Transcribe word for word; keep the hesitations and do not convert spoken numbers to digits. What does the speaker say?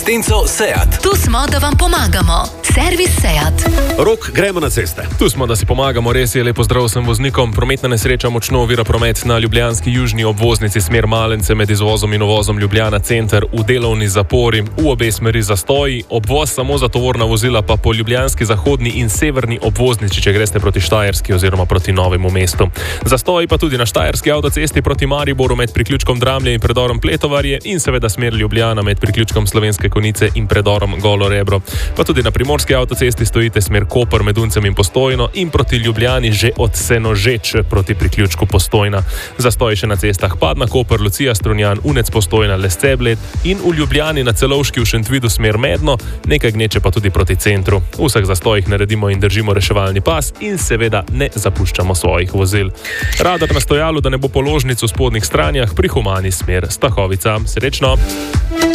Tenco Seat. Tu smo, da vam pomagamo. Servis Seat. Rok, gremo na ceste. Tu smo, da si pomagamo. Res je, lepo zdrav vsem voznikom. Prometna nesreča močno ovira promet na ljubljanski južni obvoznici smer Malence med izvozom in uvozom Ljubljana center v delovni zapori. V obe smeri zastoji. Obvoz samo za tovorna vozila pa po ljubljanski zahodni in severni obvoznici, če greste proti Štajerski oziroma proti Novemu mestu. Zastoji pa tudi na Štajerski avtocesti proti Mariboru med priključkom Dramlje in predorom Pletovarje in seveda smer Ljubljana med priključkom Slovenske Konjice in predorom Golo Rebro. Pa tudi na primorski avtocesti stojite smer Koper med Uncem in Postojno in proti Ljubljani že od Senožeč proti priključku Postojna. Zastoji še na cestah Padna, Koper, Lucija, Strunjan, Unec, Postojna, Lescebled in v Ljubljani na Celovški v Šentvidu smer Medno, nekaj gneče pa tudi proti centru. V vseh zastojih naredimo in držimo reševalni pas in seveda ne zapuščamo svojih vozil. Radar na stojalu, da ne bo položnic v spodnjih stranjah pri Humani smer Stahovica. Srečno!